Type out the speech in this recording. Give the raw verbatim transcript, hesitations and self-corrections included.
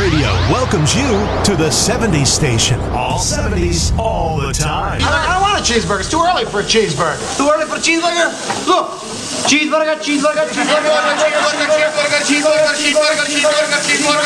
Radio welcomes you to the seventies station. All seventies, all the time. I don't want a cheeseburger. It's too early for a cheeseburger. Too early for a cheeseburger? Look. Cheeseburger, cheeseburger, cheeseburger, cheeseburger, cheeseburger, cheeseburger, cheeseburger, cheeseburger, cheeseburger, cheeseburger.